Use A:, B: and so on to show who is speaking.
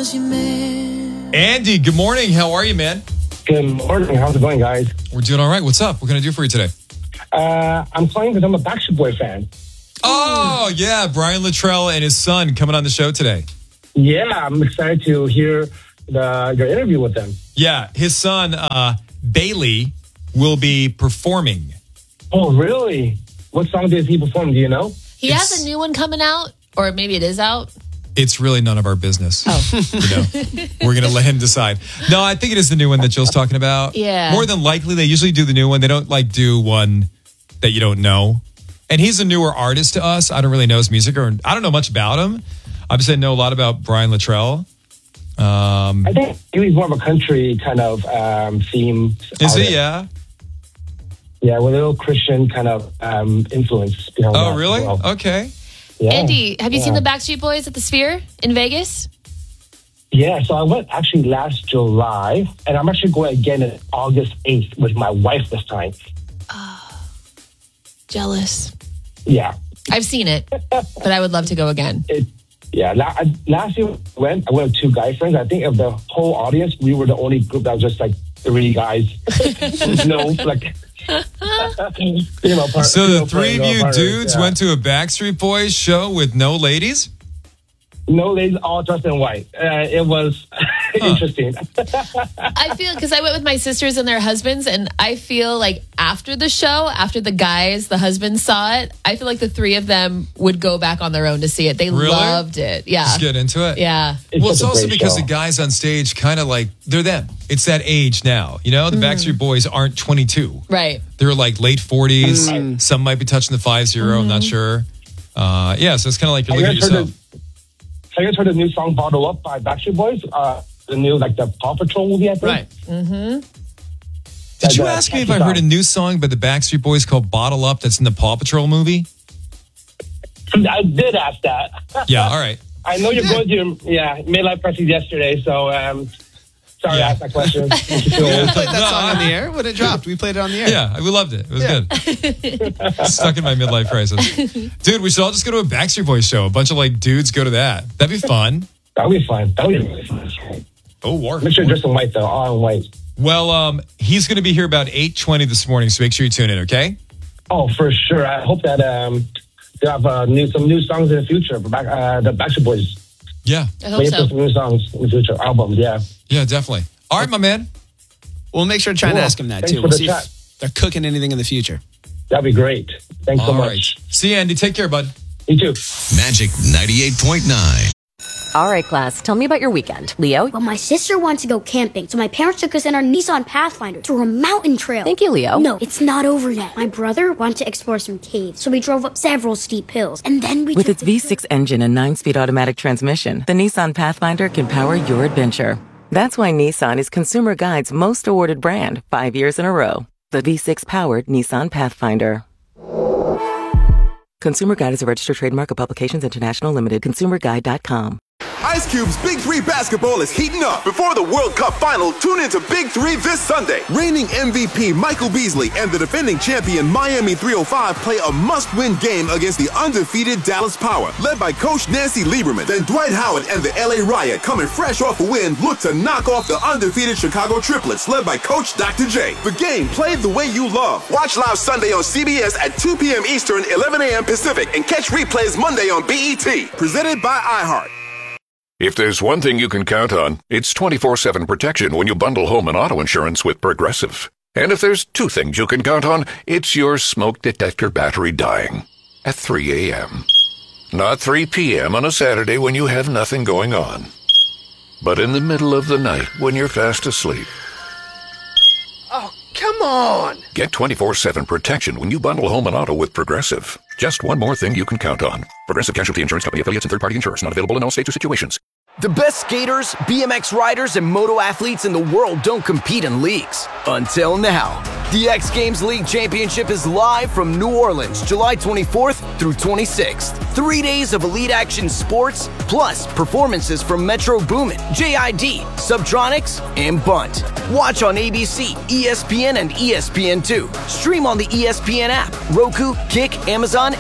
A: Andy, good morning. How are you, man?
B: Good morning. How's it going, guys?
A: We're doing all right. What's up? What can I do for you today?
B: I'm calling because I'm a Backstreet Boy fan.
A: Oh, yeah. Brian Littrell and his son coming on the show today.
B: Yeah, I'm excited to hear your interview with them.
A: Yeah, his son, Bailey, will be performing.
B: Oh, really? What song did he perform? Do you know?
C: He has a new one coming out, or maybe it is out.
A: It's really none of our business.
C: Oh.
A: We're going to let him decide. No, I think it is the new one that Jill's talking about.
C: Yeah.
A: More than likely, they usually do the new one. They don't do one that you don't know. And he's a newer artist to us. I don't really know his music, or I don't know much about him. Obviously, I know a lot about Brian Littrell.
B: I think he's more of a country kind of theme.
A: Is
B: artist.
A: he? Yeah.
B: Yeah, with a little Christian kind of influence behind that.
A: Oh, really?
B: As well.
A: Okay.
B: Yeah.
C: Andy, have you seen the Backstreet Boys at the Sphere in Vegas?
B: Yeah, so I went actually last July, and I'm actually going again on August 8th with my wife this time.
C: Jealous.
B: Yeah.
C: I've seen it, but I would love to go again.
B: Last year I went with two guy friends. I think of the whole audience, we were the only group that was just like 3 guys.
A: So the three of you dudes went to a Backstreet Boys show with no ladies?
B: No ladies, all dressed in white. It was interesting.
C: I feel, because I went with my sisters and their husbands, and I feel like after the show, after the husbands saw it, I feel like the three of them would go back on their own to see it. They
A: Really?
C: loved it. Yeah.
A: Just get into it?
C: Yeah.
A: It's
B: such a
A: also
B: great
A: because
B: show.
A: the guys on stage kind of like, they're them. It's that age now. You know, the Backstreet Boys aren't 22.
C: Right.
A: They're like late 40s. Some might be touching the 50. I'm not sure. Yeah, so it's kind of like you're looking at yourself.
B: Have you guys heard the new song Bottle Up by Backstreet Boys? The new, the Paw Patrol movie, I think?
D: Right.
A: Did you ask me if I heard a new song by the Backstreet Boys called Bottle Up that's in the Paw Patrol movie?
B: I did ask that.
A: Yeah, all right.
B: I know you're going to midlife crisis yesterday, so sorry I asked that question.
D: We played that song on the air when it dropped. We played it on the air.
A: Yeah, we loved it. It was good. Stuck in my midlife crisis. Dude, we should all just go to a Backstreet Boys show. A bunch of dudes go to that. That'd be fun.
B: That would be fun. That would be really fun.
A: Oh, war.
B: Make sure you're dressed in white, though. All in white.
A: Well, he's going to be here about 8:20 this morning, so make sure you tune in, okay?
B: Oh, for sure. I hope that they have some new songs in the future for the Backstreet Boys.
A: Yeah.
C: I hope
B: Maybe
C: so.
B: some new songs in the future, albums, yeah.
A: Yeah, definitely. All right, my man.
D: We'll make sure to try and ask him that,
B: Thanks
D: too.
B: for
D: We'll
B: the
D: see
B: chat.
D: if they're cooking anything in the future.
B: That'd be great. Thanks so
A: All
B: much.
A: right. See you, Andy. Take care, bud.
B: You too.
E: Magic 98.9.
F: All right, class, tell me about your weekend. Leo?
G: Well, my sister wants to go camping, so my parents took us in our Nissan Pathfinder through a mountain trail.
F: Thank you, Leo.
G: No, it's not over yet. My brother wanted to explore some caves, so we drove up several steep hills, and then we
H: With
G: took
H: its V6 engine and 9-speed automatic transmission, the Nissan Pathfinder can power your adventure. That's why Nissan is Consumer Guide's most awarded brand 5 years in a row. The V6-powered Nissan Pathfinder. Consumer Guide is a registered trademark of Publications International Limited. ConsumerGuide.com.
I: Ice Cube's Big 3 basketball is heating up. Before the World Cup final, tune into Big 3 this Sunday. Reigning MVP Michael Beasley and the defending champion Miami 305 play a must-win game against the undefeated Dallas Power, led by Coach Nancy Lieberman. Then Dwight Howard and the LA Riot, coming fresh off a win, look to knock off the undefeated Chicago Triplets, led by Coach Dr. J. The game played the way you love. Watch live Sunday on CBS at 2 p.m. Eastern, 11 a.m. Pacific, and catch replays Monday on BET. Presented by iHeart.
J: If there's one thing you can count on, it's 24/7 protection when you bundle home and auto insurance with Progressive. And if there's two things you can count on, it's your smoke detector battery dying at 3 a.m. Not 3 p.m. on a Saturday when you have nothing going on, but in the middle of the night when you're fast asleep.
D: Oh, come on!
J: Get 24/7 protection when you bundle home and auto with Progressive. Just one more thing you can count on. Progressive Casualty Insurance Company affiliates and third-party insurers. Not available in all states or situations.
K: The best skaters, BMX riders, and moto athletes in the world don't compete in leagues. Until now. The X Games League Championship is live from New Orleans, July 24th through 26th. 3 days of elite action sports, plus performances from Metro Boomin, JID, Subtronics, and Bunt. Watch on ABC, ESPN, and ESPN2. Stream on the ESPN app, Roku, Kick, Amazon,